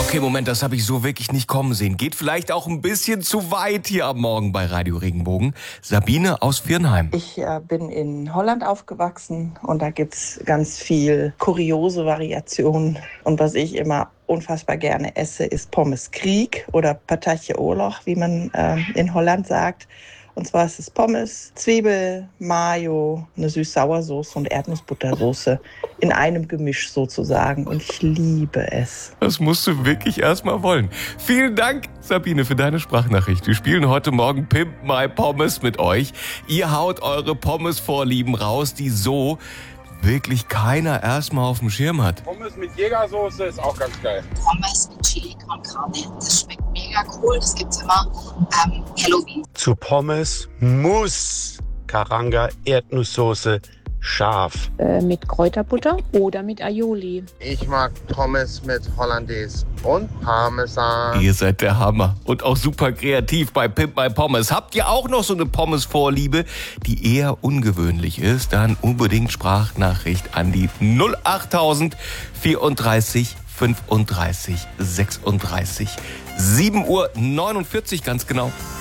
Okay, Moment, das habe ich so wirklich nicht kommen sehen. Geht vielleicht auch ein bisschen zu weit hier am Morgen bei Radio Regenbogen. Sabine aus Viernheim. Ich bin in Holland aufgewachsen und da gibt's ganz viel kuriose Variationen. Und was ich immer unfassbar gerne esse, ist Pommes Kriek oder Patatje Oorlog, wie man in Holland sagt. Und zwar ist es Pommes, Zwiebel, Mayo, eine Süß-Sauersoße und Erdnussbuttersoße in einem Gemisch sozusagen. Und ich liebe es. Das musst du wirklich erstmal wollen. Vielen Dank, Sabine, für deine Sprachnachricht. Wir spielen heute Morgen Pimp My Pommes mit euch. Ihr haut eure Pommes-Vorlieben raus, die so wirklich keiner erstmal auf dem Schirm hat. Pommes mit Jägersoße ist auch ganz geil. Pommes mit Chili con Carne, das schmeckt mega cool. Das gibt's immer Halloween. Zu Pommes muss Karanga Erdnusssoße scharf. Mit Kräuterbutter oder mit Aioli. Ich mag Pommes mit Hollandaise und Parmesan. Ihr seid der Hammer und auch super kreativ bei Pimp My Pommes. Habt ihr auch noch so eine Pommes-Vorliebe, die eher ungewöhnlich ist? Dann unbedingt Sprachnachricht an die 08000 34 35 36. 7:49 Uhr ganz genau.